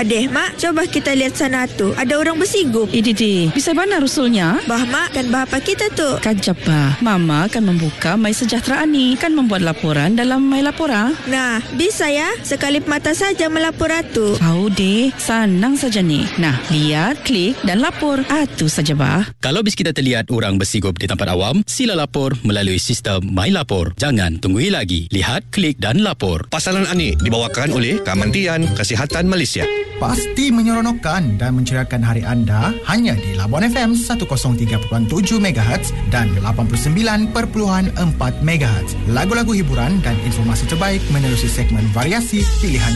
Adeh, Mak, coba kita lihat sana tu. Ada orang bersigup. Didi, bisa mana rusulnya? Bah, Mak, kan bah apa kita tu? Kajap bah, Mama akan membuka My Sejahtera ni. Kan membuat laporan dalam My Lapora. Nah, bisa ya. Sekali mata saja melapor tu. Tahu deh, senang saja ni. Nah, lihat, klik dan lapor. Itu saja bah. Kalau bis kita terlihat orang bersigup di tempat awam, sila lapor melalui sistem My Lapor. Jangan tunggu lagi. Lihat, klik dan lapor. Pasaran ini dibawakan oleh Kementerian Kesihatan Malaysia. Pasti menyeronokkan dan menceriakan hari anda hanya di Labuan FM 103.7 MHz dan 89.4 MHz. Lagu-lagu hiburan dan informasi terbaik menerusi segmen variasi pilihan